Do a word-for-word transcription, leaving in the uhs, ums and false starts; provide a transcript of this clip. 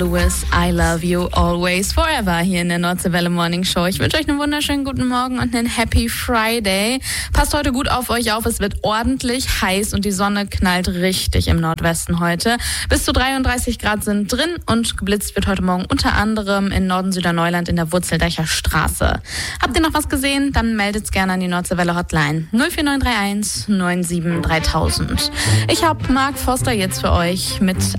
Louis, I love you always, forever hier in der Nordseewelle Morning Show. Ich wünsche euch einen wunderschönen guten Morgen und einen Happy Friday. Passt heute gut auf euch auf, es wird ordentlich heiß und die Sonne knallt richtig im Nordwesten heute. Bis zu dreiunddreißig Grad sind drin und geblitzt wird heute Morgen unter anderem in Norden Süderneuland in der Wurzeldacher Straße. Habt ihr noch was gesehen? Dann meldet's gerne an die Nordseewelle Hotline null vier neun drei eins neun sieben dreitausend. Ich habe Mark Foster jetzt für euch mit